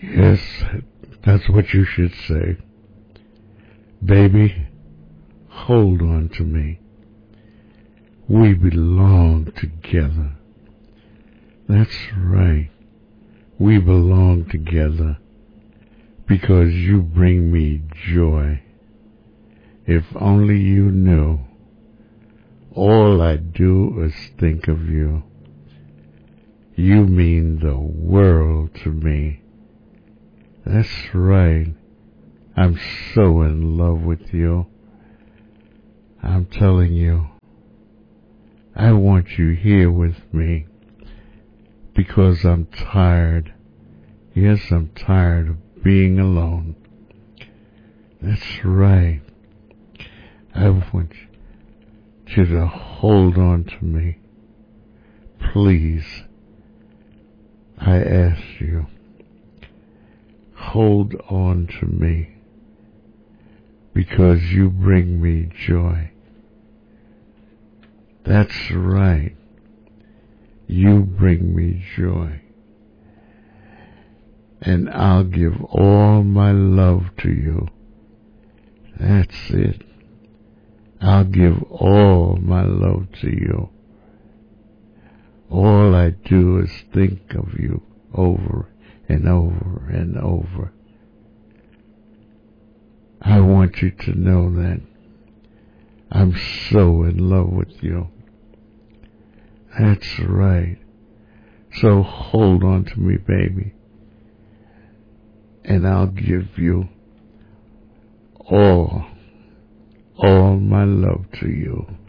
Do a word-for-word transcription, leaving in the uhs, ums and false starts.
Yes, that's what you should say. Baby, hold on to me. We belong together. That's right. We belong together because you bring me joy. If only you knew. All I do is think of you. You mean the world to me. That's right. I'm so in love with you. I'm telling you, I want you here with me because I'm tired. Yes, I'm tired of being alone. That's right. I want you to hold on to me. Please, I ask you, hold on to me because you bring me joy. That's right. You bring me joy. And I'll give all my love to you. That's it. I'll give all my love to you. All I do is think of you over and over and over. I want you to know that I'm so in love with you. That's right. So hold on to me, baby. And I'll give you all, all my love to you.